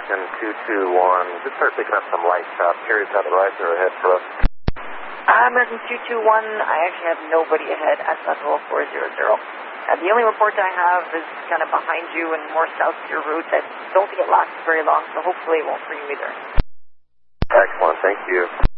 American 221. Just start picking up some light periods on the rise or ahead for us. American 221, I actually have nobody ahead at level 400. The only report I have is kind of behind you and more south to your route. I don't think it lasts very long, so hopefully it won't bring me there. Excellent, thank you.